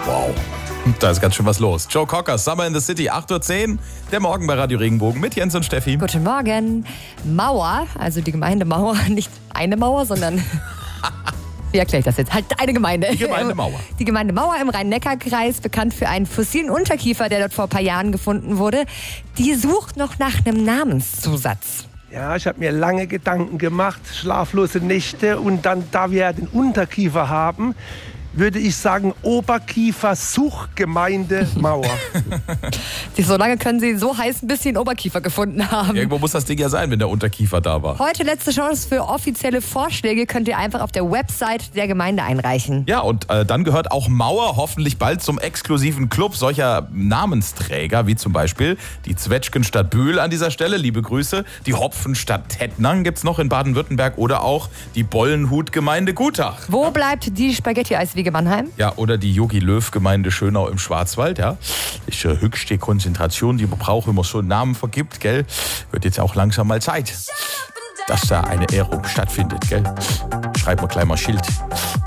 Wow. Da ist ganz schön was los. Joe Cocker, Summer in the City, 8:10 Uhr. Der Morgen bei Radio Regenbogen mit Jens und Steffi. Guten Morgen. Mauer, also die Gemeinde Mauer, nicht eine Mauer, sondern... Wie erkläre ich das jetzt? Halt eine Gemeinde. Die Gemeinde Mauer. Die Gemeinde Mauer im Rhein-Neckar-Kreis, bekannt für einen fossilen Unterkiefer, der dort vor ein paar Jahren gefunden wurde. Die sucht noch nach einem Namenszusatz. Ja, ich habe mir lange Gedanken gemacht, schlaflose Nächte. Und dann, da wir den Unterkiefer haben, würde ich sagen Oberkiefer-Suchgemeinde Mauer. So lange können sie so heißen, bis sie einen Oberkiefer gefunden haben. Irgendwo muss das Ding ja sein, wenn der Unterkiefer da war. Heute letzte Chance für offizielle Vorschläge. Könnt ihr einfach auf der Website der Gemeinde einreichen. Ja, und dann gehört auch Mauer hoffentlich bald zum exklusiven Club solcher Namensträger, wie zum Beispiel die Zwetschgenstadt Bühl an dieser Stelle, liebe Grüße. Die Hopfenstadt Tettnang gibt's noch in Baden-Württemberg oder auch die Bollenhut-Gemeinde Gutach. Wo bleibt die Spaghetti-Eiswiege Mannheim? Ja, oder die Jogi-Löw-Gemeinde Schönau im Schwarzwald, ja. Ist höchste Konzentration, die man braucht, wenn man so einen Namen vergibt, gell. Wird jetzt auch langsam mal Zeit, dass da eine Ehrung stattfindet, gell. Schreibt mal gleich mal Schild.